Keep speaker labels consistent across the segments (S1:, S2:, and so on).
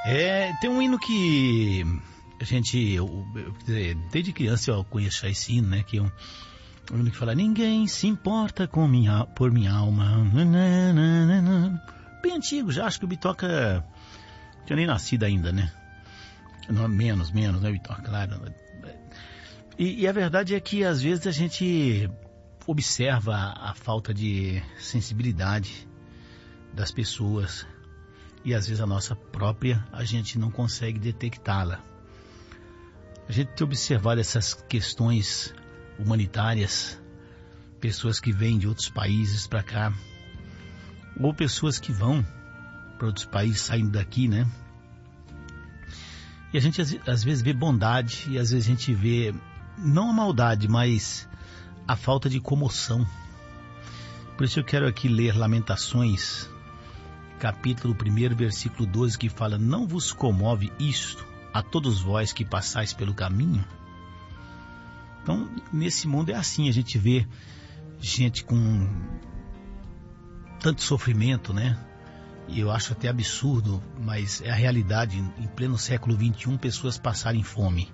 S1: Tem um hino que a gente, desde criança eu conheço esse hino, né? Que é um hino que fala: ninguém se importa por minha alma. Bem antigo, já acho que o Bitoca tinha nem nascido ainda, né? Não, menos, né, Bitoca, claro. E a verdade é que às vezes a gente observa a falta de sensibilidade das pessoas e às vezes a nossa própria a gente não consegue detectá-la. A gente tem observado essas questões humanitárias, pessoas que vêm de outros países para cá, ou pessoas que vão para outros países saindo daqui, né? E a gente às vezes vê bondade e às vezes a gente vê não a maldade, mas a falta de comoção. Por isso eu quero aqui ler Lamentações, capítulo 1, versículo 12, que fala: não vos comove isto a todos vós que passais pelo caminho? Então, nesse mundo é assim, a gente vê gente com tanto sofrimento, né? E eu acho até absurdo, mas é a realidade. Em pleno século XXI, pessoas passarem fome.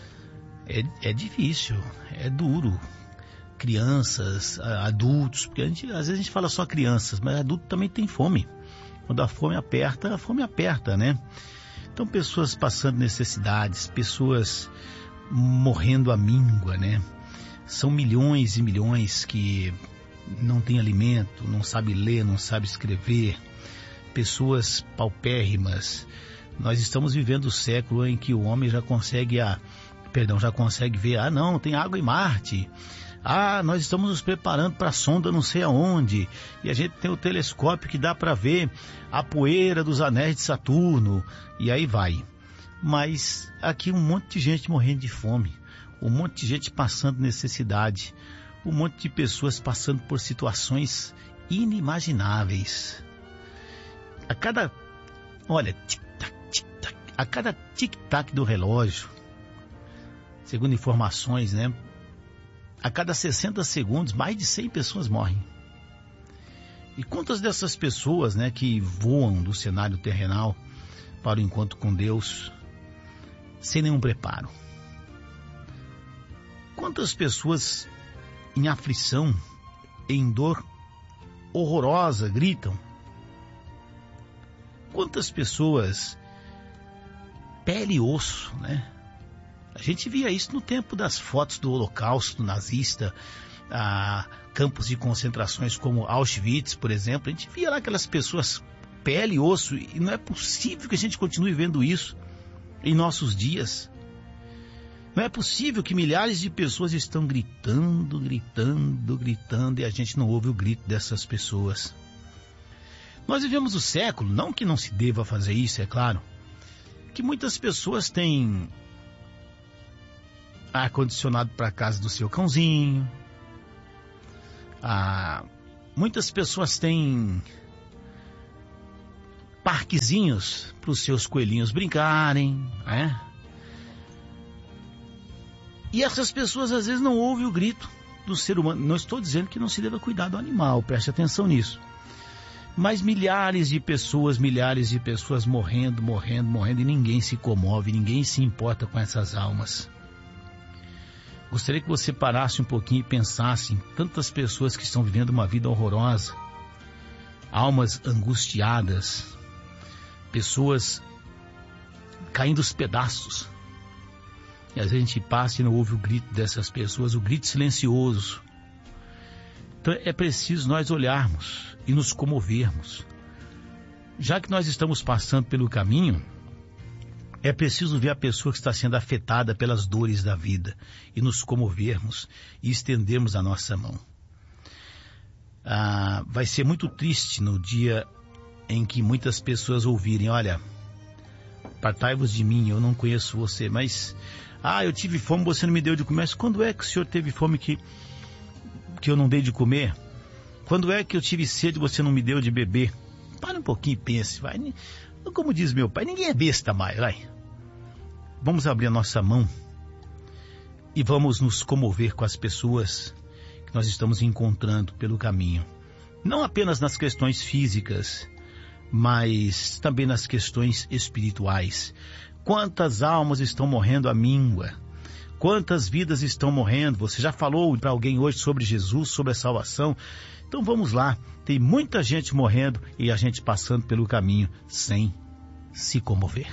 S1: É difícil, é duro. Crianças, adultos, porque às vezes a gente fala só crianças, mas adulto também tem fome. Quando a fome aperta, né? Então, pessoas passando necessidades, pessoas morrendo à míngua, né? São milhões e milhões que não têm alimento, não sabem ler, não sabem escrever, pessoas paupérrimas. Nós estamos vivendo o século em que o homem já consegue ver, não, tem água em Marte. Nós estamos nos preparando para a sonda não sei aonde, e a gente tem o telescópio que dá para ver a poeira dos anéis de Saturno, e aí vai. Mas aqui um monte de gente morrendo de fome, um monte de gente passando necessidade, um monte de pessoas passando por situações inimagináveis. A cada tic-tac do relógio, segundo informações, né? A cada 60 segundos, mais de 100 pessoas morrem. E quantas dessas pessoas, né, que voam do cenário terrenal para o encontro com Deus sem nenhum preparo? Quantas pessoas em aflição, em dor horrorosa, gritam? Quantas pessoas, pele e osso, né? A gente via isso no tempo das fotos do Holocausto nazista, campos de concentrações como Auschwitz, por exemplo. A gente via lá aquelas pessoas, pele e osso, e não é possível que a gente continue vendo isso em nossos dias. Não é possível que milhares de pessoas estão gritando, e a gente não ouve o grito dessas pessoas. Nós vivemos o século, não que não se deva fazer isso, é claro, que muitas pessoas têm ar-condicionado para a casa do seu cãozinho. Muitas pessoas têm parquezinhos para os seus coelhinhos brincarem, né? E essas pessoas às vezes não ouvem o grito do ser humano. Não estou dizendo que não se deva cuidar do animal, preste atenção nisso. Mas milhares de pessoas morrendo, e ninguém se comove, ninguém se importa com essas almas. Gostaria que você parasse um pouquinho e pensasse em tantas pessoas que estão vivendo uma vida horrorosa, almas angustiadas, pessoas caindo aos pedaços. E às vezes a gente passa e não ouve o grito dessas pessoas, o grito silencioso. Então é preciso nós olharmos e nos comovermos. Já que nós estamos passando pelo caminho, é preciso ver a pessoa que está sendo afetada pelas dores da vida e nos comovermos e estendermos a nossa mão. Vai ser muito triste no dia em que muitas pessoas ouvirem: olha, apartai-vos de mim, eu não conheço você, mas eu tive fome, você não me deu de comer. Mas quando é que o senhor teve fome que eu não dei de comer? Quando é que eu tive sede e você não me deu de beber? Para um pouquinho e pense, vai. Como diz meu pai, ninguém é besta mais, vai. Vamos abrir a nossa mão e vamos nos comover com as pessoas que nós estamos encontrando pelo caminho. Não apenas nas questões físicas, mas também nas questões espirituais. Quantas almas estão morrendo à míngua? Quantas vidas estão morrendo? Você já falou para alguém hoje sobre Jesus, sobre a salvação? Então vamos lá, tem muita gente morrendo e a gente passando pelo caminho sem se comover.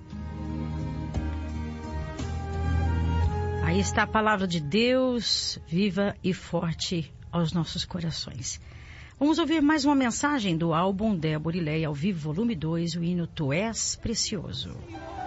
S2: Aí está a palavra de Deus, viva e forte aos nossos corações. Vamos ouvir mais uma mensagem do álbum Débora e Leia ao vivo, volume 2, o hino Tu És Precioso.